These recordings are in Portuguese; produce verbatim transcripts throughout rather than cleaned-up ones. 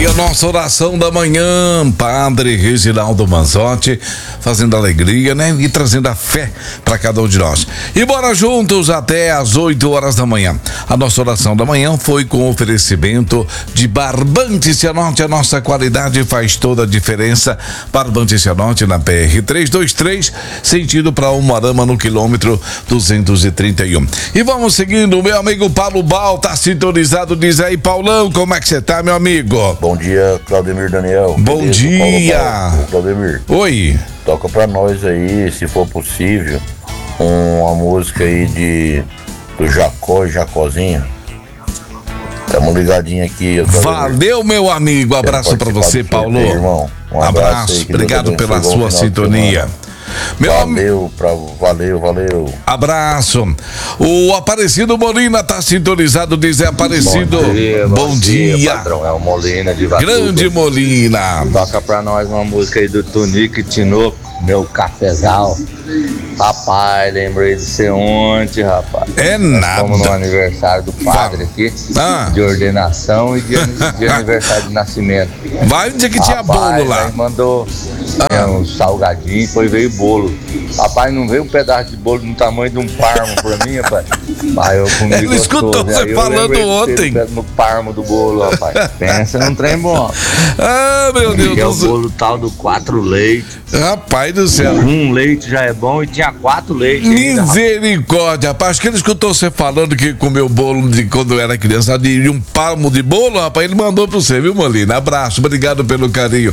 a nossa oração da manhã, Padre Reginaldo Manzotti, fazendo alegria, né? E trazendo a fé para cada um de nós. E bora juntos até às oito horas da manhã. A nossa oração da manhã foi com oferecimento de Barbante Cianorte. A nossa qualidade faz toda a diferença. Barbante Cianorte na P R trezentos e vinte e três, sentido para Umuarama no quilômetro duzentos e trinta e um. E vamos seguindo, meu amigo Paulo Bal, tá sintonizado, diz aí, Paulão, como é que você tá, meu amigo? Bom dia, Claudemir Daniel. Bom Beleza, dia. Paulo, Paulo. Claudemir. Oi. Toca pra nós aí, se for possível, uma música aí de do Jacó e Jacozinho. Tamo ligadinho aqui. Valeu, meu amigo. Abraço pra você, Paulo. Irmão. Um abraço. Abraço. Aí, obrigado pela sua sintonia. Meu valeu, pra, valeu, valeu. Abraço. O Aparecido Molina tá sintonizado, diz é Aparecido. Bom dia, bom bom dia. dia patrão. É o Molina de Vatuca. Grande Molina. Toca pra nós uma música aí do Tonico e Tinoco, meu cafezal. Rapaz, lembrei de você ontem, rapaz. É Nós nada. Fomos no aniversário do padre aqui, ah. de ordenação e de, de aniversário de nascimento. Vai dizer que tinha rapaz, bolo lá. Aí mandou ah. um salgadinho, depois veio bolo. Rapaz, não veio um pedaço de bolo no tamanho de um parmo pra mim, rapaz. Mas eu comi. Ele escutou você falando ontem. No parmo do bolo, rapaz. Pensa num trem bom. Ah, meu Deus do céu. É o bolo tal do quatro leites. Rapaz do céu. Um leite já é bom e tinha quatro leites. Misericórdia, rapaz. Acho que ele escutou você falando que comeu bolo de quando era criança, de um palmo de bolo, rapaz. Ele mandou pra você, viu, Molina? Abraço, obrigado pelo carinho.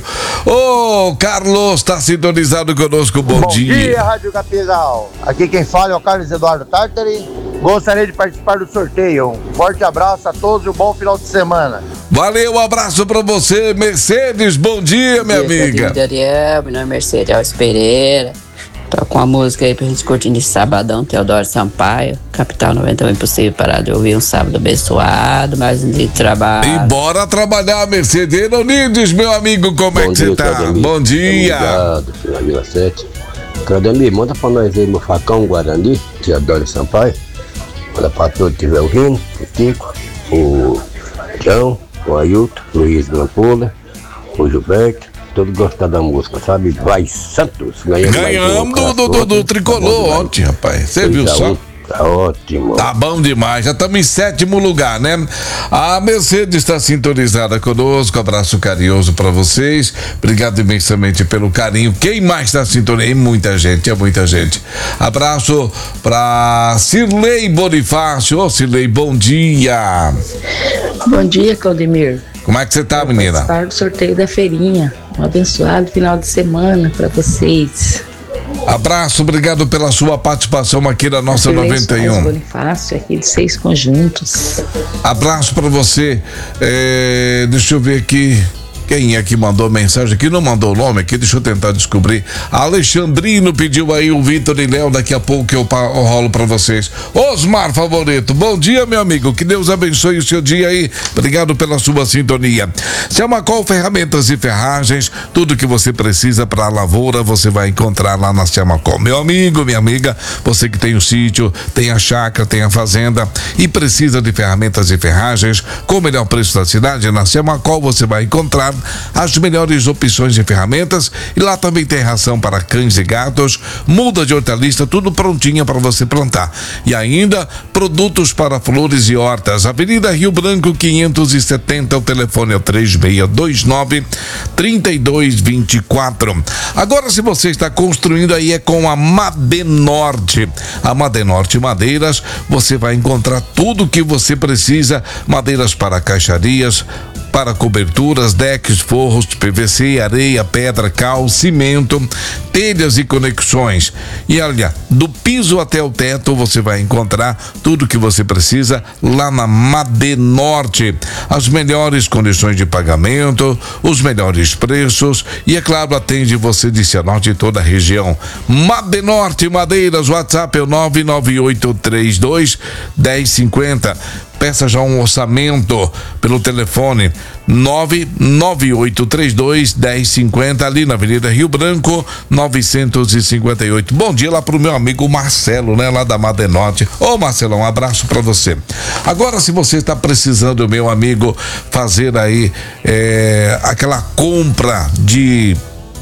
Ô, oh, Carlos, tá sintonizado conosco. Bom, bom dia. Bom dia, Rádio Capizal. Aqui quem fala é o Carlos Eduardo Tartari. Gostaria de participar do sorteio. Um forte abraço a todos e um bom final de semana. Valeu, um abraço pra você, Mercedes. Bom dia, minha bom dia, amiga. Daniel, meu nome é Mercedes Alves Pereira. Toca uma música aí pra gente curtir nesse sabadão, Teodoro Sampaio. Capital noventa e um, impossível parar de ouvir um sábado abençoado, mais um dia de trabalho. E bora trabalhar, Mercedes. Unides, meu amigo, como bom é que você tá? Claudemir. Bom dia. Obrigado, Vila sete. Claudemir, manda pra nós aí meu facão Guarani, Teodoro Sampaio. Manda pra todos que estiver ouvindo, o Tico, o João, o Ailton, o Luiz Grampola, o Gilberto, todos gostaram da música, sabe? Vai Santos! Ganhamos, ganhamos do, do, do, do Tricolor tá ontem, rapaz. Você viu só? Tá ótimo. Tá bom demais, já estamos em sétimo lugar, né? A Mercedes está sintonizada conosco, abraço carinhoso para vocês, obrigado imensamente pelo carinho. Quem mais está sintonizado? É muita gente, é muita gente. Abraço para Cirlei Bonifácio. Ô, Cirlei, bom dia. Bom dia, Claudemir. Como é que você tá, menina? Participar do sorteio da feirinha. Um abençoado final de semana para vocês. Abraço, obrigado pela sua participação aqui na nossa noventa e um. Bonifácio, aqui de Seis Conjuntos. Abraço para você. É, deixa eu ver aqui. Quem é que mandou mensagem aqui? Não mandou o nome aqui, deixa eu tentar descobrir. Alexandrino pediu aí o Vitor e Léo, daqui a pouco eu, eu rolo pra vocês. Osmar Favorito, bom dia, meu amigo, que Deus abençoe o seu dia aí, obrigado pela sua sintonia. Siamacol Ferramentas e Ferragens, tudo que você precisa para a lavoura, você vai encontrar lá na Siamacol. Meu amigo, minha amiga, você que tem o sítio, tem a chácara, tem a fazenda e precisa de ferramentas e ferragens, com o melhor preço da cidade, na Siamacol você vai encontrar as melhores opções de ferramentas e lá também tem ração para cães e gatos, muda de hortaliça, tudo prontinho para você plantar. E ainda produtos para flores e hortas. Avenida Rio Branco quinhentos e setenta, o telefone é o três seis dois nove, três dois dois quatro. Agora, se você está construindo aí é com a Madenorte. A Madenorte Madeiras, você vai encontrar tudo o que você precisa, madeiras para caixarias, para coberturas, decks, forros, P V C, areia, pedra, cal, cimento, telhas e conexões. E olha, do piso até o teto você vai encontrar tudo que você precisa lá na Madenorte. As melhores condições de pagamento, os melhores preços e, é claro, atende você de Cianorte e toda a região. Madenorte Madeiras, WhatsApp é o nove nove oito três dois um zero cinco zero. Peça já um orçamento pelo telefone nove nove oito três dois, um zero cinco zero, ali na Avenida Rio Branco, novecentos e cinquenta e oito. Bom dia lá pro meu amigo Marcelo, né? Lá da Madenote. Ô Marcelo, um abraço pra você. Agora, se você está precisando, meu amigo, fazer aí é, aquela compra de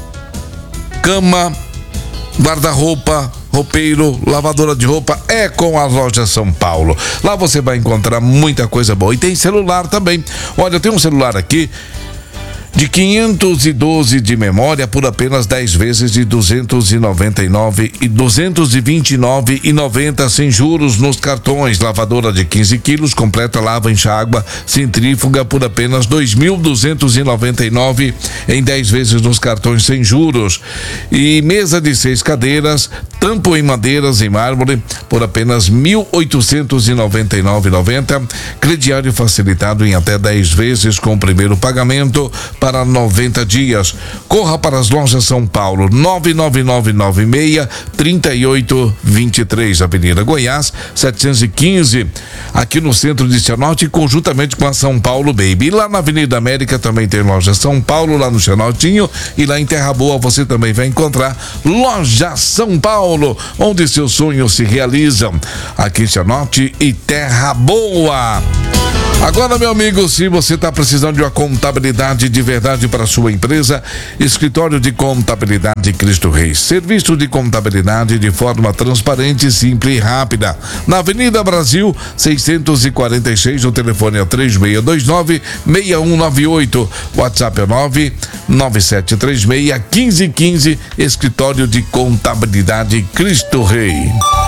cama, guarda-roupa, roupeiro, lavadora de roupa, é com a Loja São Paulo. Lá você vai encontrar muita coisa boa. E tem celular também. Olha, eu tenho um celular aqui de quinhentos e doze de memória por apenas dez vezes de duzentos e noventa e nove e duzentos e vinte e nove e noventa sem juros nos cartões. Lavadora de quinze quilos, completa lava, enxágua, centrífuga por apenas dois mil duzentos e noventa e nove em dez vezes nos cartões sem juros. E mesa de seis cadeiras, tampo em madeiras em mármore por apenas mil oitocentos e noventa e nove reais e noventa centavos. Crediário facilitado em até dez vezes com o primeiro pagamento para noventa dias. Corra para as Lojas São Paulo, nove nove nove nove seis, três oito dois três, Avenida Goiás, setecentos e quinze, aqui no centro de Cianorte, conjuntamente com a São Paulo Baby. E lá na Avenida América também tem Loja São Paulo, lá no Cianortinho, e lá em Terra Boa você também vai encontrar Loja São Paulo, onde seus sonhos se realizam. Aqui em Cianorte e Terra Boa. Agora, meu amigo, se você está precisando de uma contabilidade de verdade para sua empresa, Escritório de Contabilidade Cristo Reis. Serviço de contabilidade de forma transparente, simples e rápida. Na Avenida Brasil, seiscentos e quarenta e seis, o telefone é três seis dois nove, seis um nove oito. WhatsApp é nove nove sete três seis, um cinco um cinco. Escritório de Contabilidade Cristo Rei.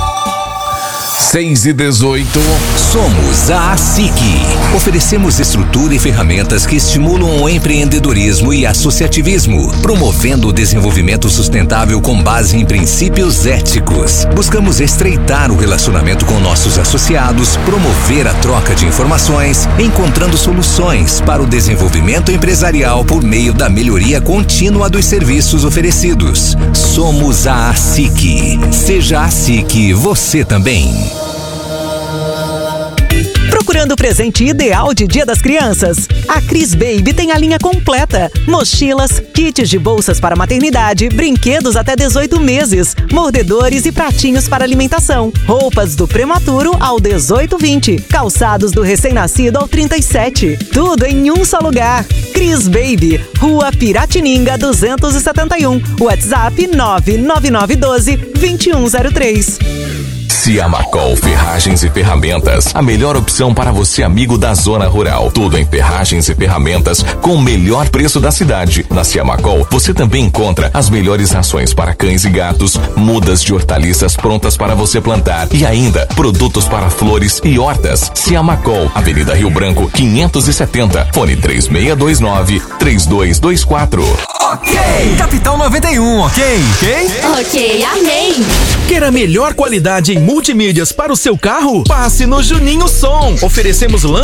seis e dezoito. Somos a ASIC. Oferecemos estrutura e ferramentas que estimulam o empreendedorismo e associativismo, promovendo o desenvolvimento sustentável com base em princípios éticos. Buscamos estreitar o relacionamento com nossos associados, promover a troca de informações, encontrando soluções para o desenvolvimento empresarial por meio da melhoria contínua dos serviços oferecidos. Somos a ASIC. Seja a ASIC você também. Procurando o presente ideal de Dia das Crianças? A Cris Baby tem a linha completa. Mochilas, kits de bolsas para maternidade, brinquedos até dezoito meses, mordedores e pratinhos para alimentação, roupas do prematuro ao dezoito vinte, calçados do recém-nascido ao trinta e sete. Tudo em um só lugar. Cris Baby, Rua Piratininga duzentos e setenta e um, WhatsApp nove nove nove um dois, dois um zero três. Ciamacol Ferragens e Ferramentas, a melhor opção para você, amigo da zona rural. Tudo em ferragens e ferramentas com o melhor preço da cidade. Na Ciamacol você também encontra as melhores rações para cães e gatos, mudas de hortaliças prontas para você plantar e ainda produtos para flores e hortas. Ciamacol, Avenida Rio Branco quinhentos e setenta, fone três seis dois nove, três dois dois quatro. Ok! Capital noventa e um, ok? Ok? Ok, amém! Quer a melhor qualidade em multimídias para o seu carro? Passe no Juninho Som. Oferecemos lâmpadas